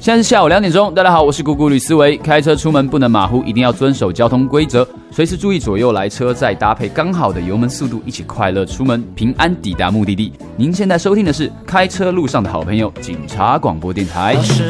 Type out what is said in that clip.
现在是下午2点钟，大家好，我是咕咕吕思维。开车出门不能马虎，一定要遵守交通规则，随时注意左右来车，再搭配刚好的油门速度，一起快乐出门，平安抵达目的地。您现在收听的是开车路上的好朋友——警察广播电台。